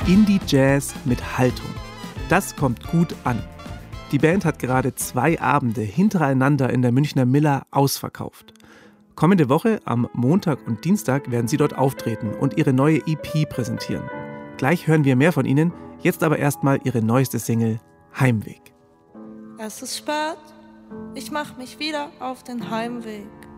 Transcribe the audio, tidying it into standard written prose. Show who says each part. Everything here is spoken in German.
Speaker 1: Indie-Jazz mit Haltung. Das kommt gut an. Die Band hat gerade 2 Abende hintereinander in der Münchner Miller ausverkauft. Kommende Woche, am Montag und Dienstag, werden sie dort auftreten und ihre neue EP präsentieren. Gleich hören wir mehr von ihnen, jetzt aber erstmal ihre neueste Single Heimweg.
Speaker 2: Es ist spät, ich mach mich wieder auf den Heimweg.